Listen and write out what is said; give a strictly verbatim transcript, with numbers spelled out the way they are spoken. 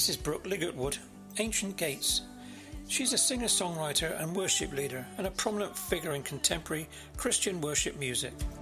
This is Brooke Ligertwood, Ancient Gates. She's a singer-songwriter and worship leader and a prominent figure in contemporary Christian worship music.